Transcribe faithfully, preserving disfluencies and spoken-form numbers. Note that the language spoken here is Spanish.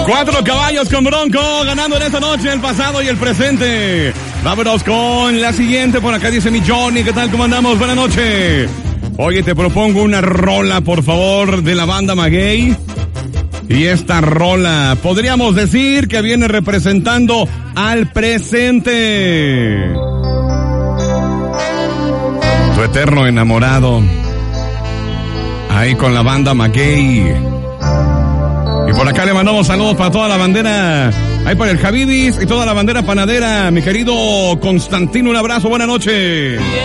Cuatro caballos con Bronco ganando en esta noche el pasado y el presente. Vámonos con la siguiente. Por acá dice mi Johnny, ¿qué tal? ¿Cómo andamos? Buenas noches. Oye, te propongo una rola, por favor, de la banda Maguey. Y esta rola, podríamos decir que viene representando al presente. Tu eterno enamorado. Ahí con la banda Maguey. Y por acá le mandamos saludos para toda la bandera, ahí para el Javidis y toda la bandera panadera. Mi querido Constantino, un abrazo, buenas noches.